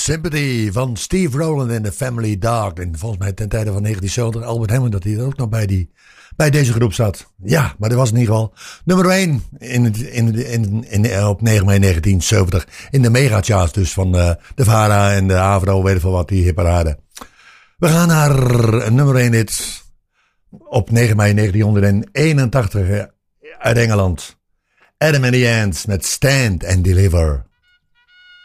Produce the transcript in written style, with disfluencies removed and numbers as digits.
Sympathy van Steve Rowland en The Family Dog. En volgens mij ten tijde van 1970 Albert Hammond dat hij er ook nog bij deze groep zat. Ja, maar dat was in ieder geval nummer 1 op 9 mei 1970 in de megacharts dus van de VARA en de AVRO, weet ik veel wat, die hitparade. We gaan naar nummer 1 hit op 9 mei 1981 uit Engeland. Adam and the Ants met Stand and Deliver.